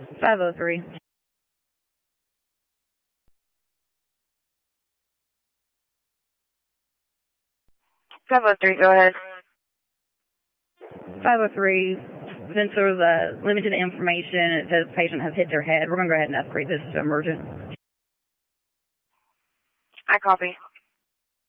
503. 503, go ahead. 503. Since there was a limited information, it says patient has hit their head. We're going to go ahead and escalate this to emergent. I copy.